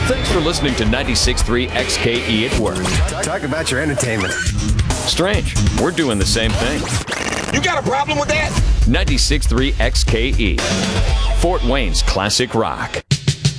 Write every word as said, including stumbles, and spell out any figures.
Thanks for listening to ninety-six point three X K E at work. Talk about your entertainment. Strange. We're doing the same thing. You got a problem with that? ninety-six point three X K E. Fort Wayne's classic rock.